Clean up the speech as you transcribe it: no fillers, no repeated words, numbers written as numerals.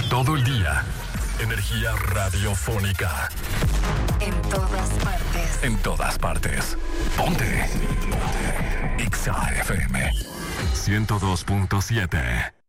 Todo el día. Energía radiofónica. En todas partes. En todas partes. Ponte. Ponte. Exa FM 102.7.